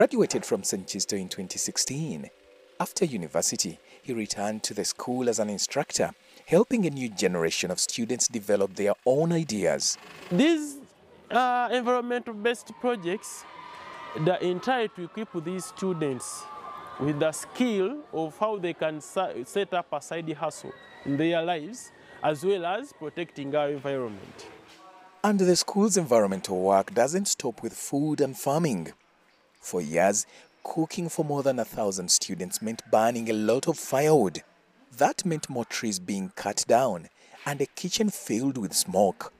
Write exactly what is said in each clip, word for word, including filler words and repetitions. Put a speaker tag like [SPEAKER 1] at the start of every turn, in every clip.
[SPEAKER 1] Graduated from Saint Chisto in twenty sixteen. After university, he returned to the school as an instructor, helping a new generation of students develop their own ideas.
[SPEAKER 2] These uh, environmental-based projects, they try to equip these students with the skill of how they can set up a side hustle in their lives, as well as protecting our environment.
[SPEAKER 1] And the school's environmental work doesn't stop with food and farming. For years, cooking for more than a thousand students meant burning a lot of firewood. That meant more trees being cut down and a kitchen filled with smoke.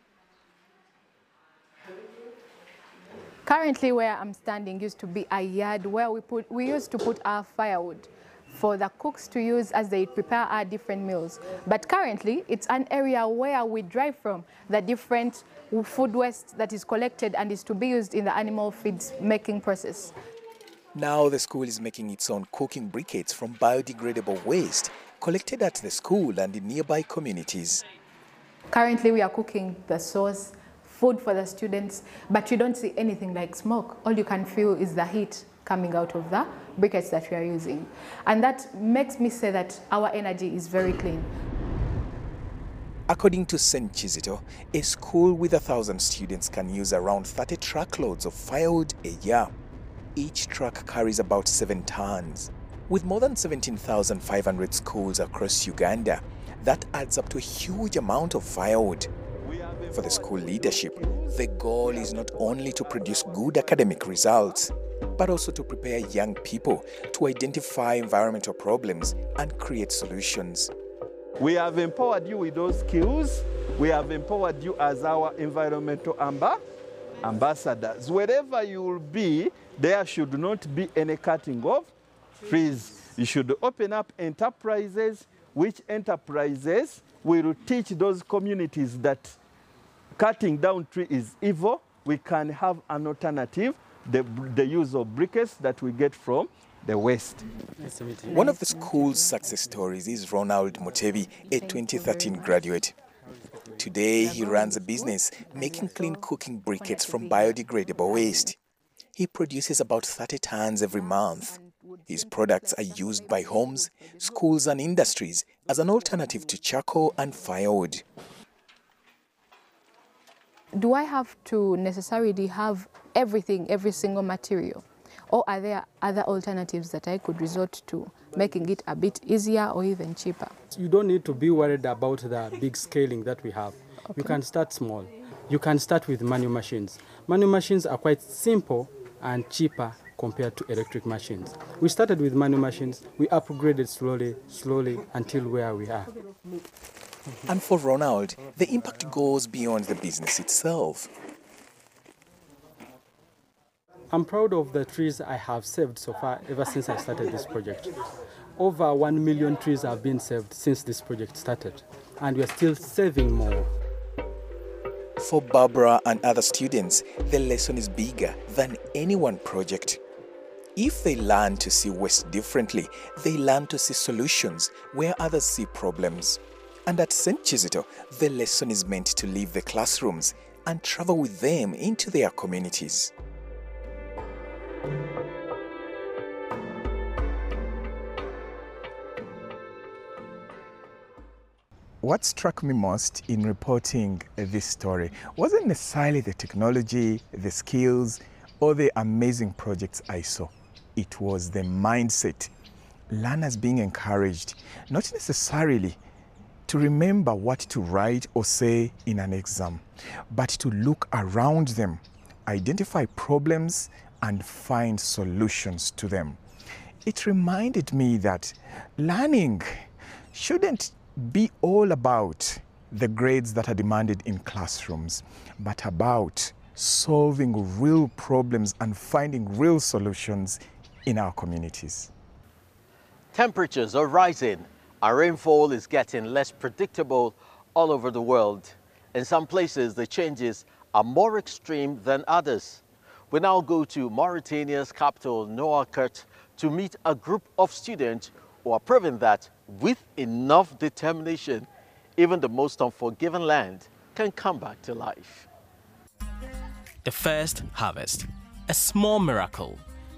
[SPEAKER 3] Currently, where I'm standing used to be a yard where we, put, we used to put our firewood for the cooks to use as they prepare our different meals. But currently, it's an area where we drive from the different food waste that is collected and is to be used in the animal feeds making process.
[SPEAKER 1] Now the school is making its own cooking briquettes from biodegradable waste collected at the school and in nearby communities.
[SPEAKER 3] Currently, we are cooking the sauce, food for the students, but you don't see anything like smoke. All you can feel is the heat coming out of the briquettes that we are using. And that makes me say that our energy is very clean.
[SPEAKER 1] According to Saint Chisto, a school with a thousand students can use around thirty truckloads of firewood a year. Each truck carries about seven tons. With more than seventeen thousand five hundred schools across Uganda, that adds up to a huge amount of firewood. For the school leadership, the goal is not only to produce good academic results, but also to prepare young people to identify environmental problems and create solutions.
[SPEAKER 4] We have empowered you with those skills. We have empowered you as our environmental amba ambassadors. Wherever you will be, there should not be any cutting of trees. You should open up enterprises, which enterprises will teach those communities that cutting down tree is evil. We can have an alternative, the, the use of briquettes that we get from the waste.
[SPEAKER 1] One of the school's success stories is Ronald Mutebi, a twenty thirteen graduate. Today, he runs a business making clean cooking briquettes from biodegradable waste. He produces about thirty tons every month. His products are used by homes, schools and industries as an alternative to charcoal and firewood.
[SPEAKER 3] Do I have to necessarily have everything, every single material? Or are there other alternatives that I could resort to, making it a bit easier or even cheaper?
[SPEAKER 5] You don't need to be worried about the big scaling that we have. Okay. You can start small. You can start with manual machines. Manual machines are quite simple and cheaper compared to electric machines. We started with manual machines. We upgraded slowly, slowly until where we are.
[SPEAKER 1] And for Ronald, the impact goes beyond the business itself.
[SPEAKER 5] I'm proud of the trees I have saved so far ever since I started this project. Over one million trees have been saved since this project started, and we're still saving more.
[SPEAKER 1] For Barbara and other students, the lesson is bigger than any one project. If they learn to see waste differently, they learn to see solutions where others see problems. And at Saint Chisto, the lesson is meant to leave the classrooms and travel with them into their communities. What struck me most in reporting this story wasn't necessarily the technology, the skills, or the amazing projects I saw. It was the mindset. Learners being encouraged, not necessarily to remember what to write or say in an exam, but to look around them, identify problems, and find solutions to them. It reminded me that learning shouldn't be all about the grades that are demanded in classrooms, but about solving real problems and finding real solutions in our communities.
[SPEAKER 6] Temperatures are rising. Our rainfall is getting less predictable all over the world. In some places, the changes are more extreme than others. We now go to Mauritania's capital, Nouakchott, to meet a group of students who are proving that with enough determination, even the most unforgiving land can come back to life.
[SPEAKER 7] The first harvest, a small miracle